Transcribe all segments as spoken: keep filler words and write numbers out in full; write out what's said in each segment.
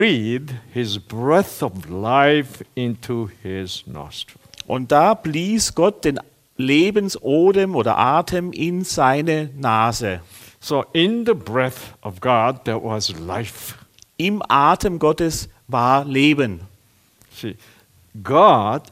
breathed his breath of life into his nostril. Und da blies Gott den Lebensodem oder Atem in seine Nase. So in the breath of God there was life. Im Atem Gottes war Leben. See, God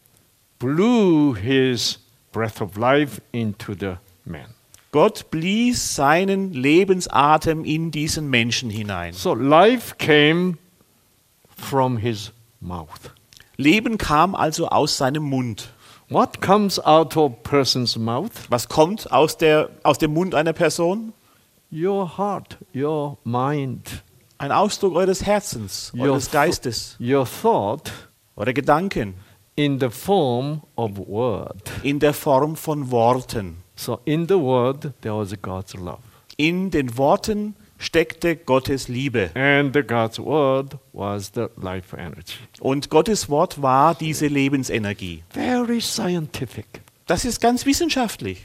blew his breath of life into the man. Gott blies seinen Lebensatem in diesen Menschen hinein. So life came from his mouth. Leben kam also aus seinem Mund. What comes out of a person's mouth? Was kommt aus, der, aus dem Mund einer Person? Your heart, your mind, Ein Ausdruck eures Herzens, your, eures Geistes your thought oder Gedanken in the form of word. in der Form von Worten. So in the word there was God's love. In den Worten steckte Gottes Liebe. And the God's word was the life energy. Und Gottes Wort war diese Lebensenergie. Very scientific. Das ist ganz wissenschaftlich.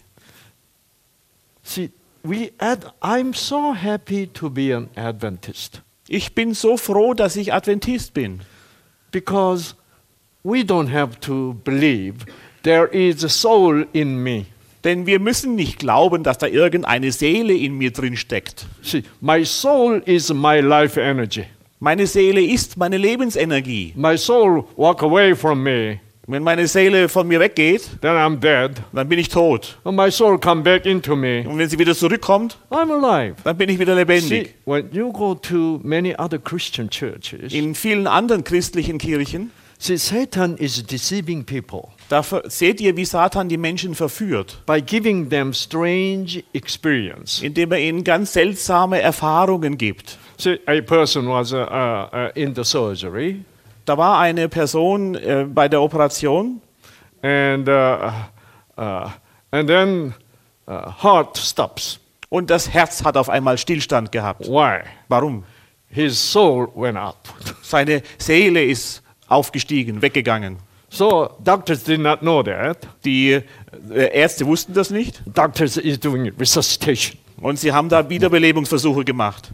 See, we ad- I'm so happy to be an Adventist Ich bin so froh, dass ich Adventist bin. because we don't have to believe there is a soul in me. Denn wir müssen nicht glauben, dass da irgendeine Seele in mir drin steckt. See, my soul is my life energy. Meine Seele ist meine Lebensenergie. My soul walk away from me, Wenn meine Seele von mir weggeht, then I'm dead. dann bin ich tot. When my soul come back into me, Und wenn sie wieder zurückkommt, I'm alive. dann bin ich wieder See, lebendig. when you go to many other Christian churches, In vielen anderen christlichen Kirchen, see, Satan is deceiving people da ver- seht ihr, wie Satan die Menschen verführt, by giving them strange experience. indem er ihnen ganz seltsame Erfahrungen gibt. See, a person was uh, uh, in the surgery, Da war eine Person äh, bei der Operation and uh, uh, and then uh, heart stops. und das Herz hat auf einmal Stillstand gehabt. Why? Warum? His soul went up. Seine Seele ist aufgestiegen, weggegangen. So doctors did not know that. Die äh, Ärzte wussten das nicht Doctors is doing resuscitation. und sie haben da Wiederbelebungsversuche gemacht.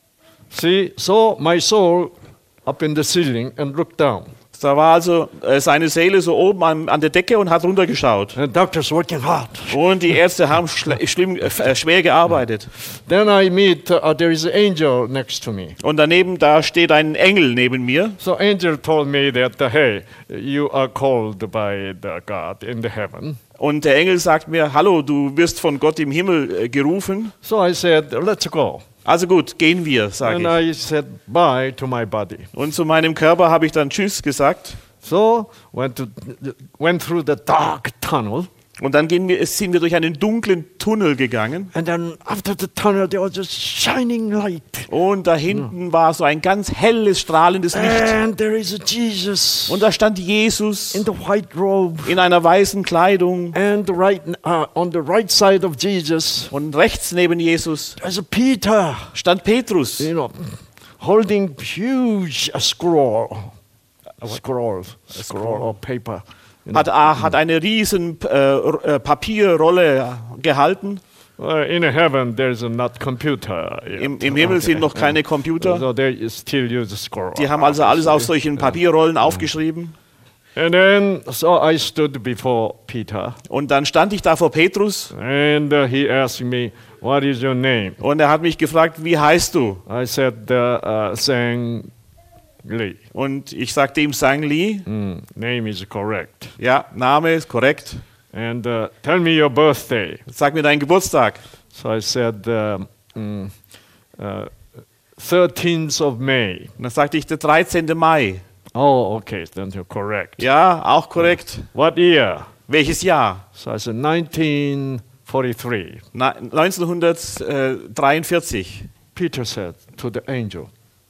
See, so my soul up in the ceiling and looked down. Da war also äh, seine Seele so oben an, an der Decke und hat runtergeschaut. And doctors working hard. Und die Ärzte haben schle- schlimm, äh, schwer gearbeitet. Then I meet, uh, there is an angel next to me. Und daneben, da steht ein Engel neben mir. So angel told me that, uh, hey, you are called by the God in the heaven. Und der Engel sagt mir, hallo, du wirst von Gott im Himmel äh, gerufen. So I said, let's go. Also gut, gehen wir, sage And ich. I said bye to my body. Und zu meinem Körper habe ich dann Tschüss gesagt. So went to went through the dark tunnel, Und dann gehen wir, sind wir durch einen dunklen Tunnel gegangen. and then after the tunnel there was a shining light, Und da hinten war so ein ganz helles, strahlendes Licht. and there is a Jesus Und da stand Jesus in the white robe, in einer weißen Kleidung. and the right uh, on the right side of Jesus Und rechts neben Jesus there's a Peter, stand Petrus. you know, holding huge a scroll, a scroll, a scroll of paper. You know. Hat, ah, hat eine riesen äh, R- äh, Papierrolle gehalten. Uh, in heaven there's a not computer. yet. Im, Im Himmel sind noch keine Computer. So they still use a scroll. Die haben also alles auf solchen Papierrollen aufgeschrieben. And then, so I stood before Peter, Und dann stand ich da vor Petrus and uh, he asked me, "What is your name?" und er hat mich gefragt, wie heißt du? I said, uh, uh, "Sang Lee." Und ich sagte ihm, Sang Lee. Mm, name is correct. Ja, Name ist korrekt. And uh, tell me your birthday. Sag mir deinen Geburtstag. So I said, uh, mm, uh, thirteenth of May. Und dann sagte ich, der dreizehnten Mai. Oh, okay, then you're correct. Ja, auch korrekt. What year? Welches Jahr? So I said, nineteen forty-three. Na, neunzehnhundertdreiundvierzig. Peter said to the angel,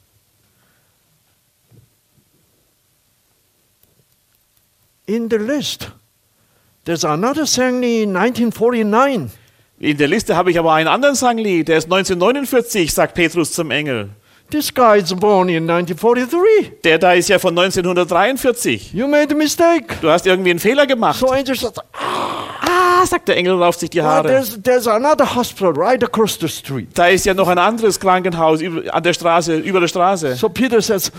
in the list, there's another Sang Lee in nineteen forty-nine. In der Liste habe ich aber einen anderen Sang Lee, der ist neunzehnhundertneunundvierzig, sagt Petrus zum Engel. This guy is born in nineteen forty-three. Der da ist ja von neunzehnhundertdreiundvierzig. You made a mistake. Du hast irgendwie einen Fehler gemacht. So angel said, ah, Ah, sagt der Engel und rauft sich die Oh, Haare. there's, there's another hospital right across the street. Da ist ja noch ein anderes Krankenhaus über, an der Straße, über der Straße. So Peter says,